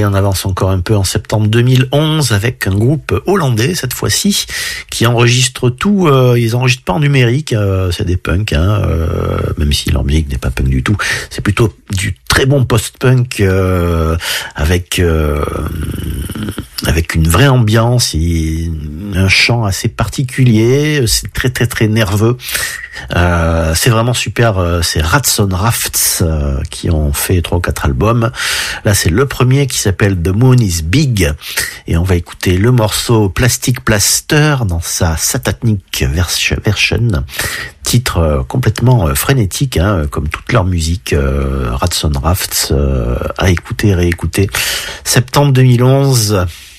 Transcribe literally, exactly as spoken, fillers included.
Allez, on avance encore un peu en septembre deux mille onze avec un groupe hollandais cette fois-ci qui enregistre tout. Euh, ils enregistrent pas en numérique, euh, c'est des punks, hein, euh, même si leur musique n'est pas punk du tout. C'est plutôt du très bon post-punk euh, avec euh, avec une vraie ambiance et un chant assez particulier. C'est très très très nerveux. Euh, c'est vraiment super. C'est Rats on Rafts euh, qui ont fait trois ou quatre albums. Là, c'est le premier qui s'appelle The Moon is Big et on va écouter le morceau Plastic Plaster dans sa satanic version. Titre euh, complètement euh, frénétique, hein, comme toute leur musique. euh, Rats on Rafts euh, à écouter, réécouter. Septembre deux mille onze.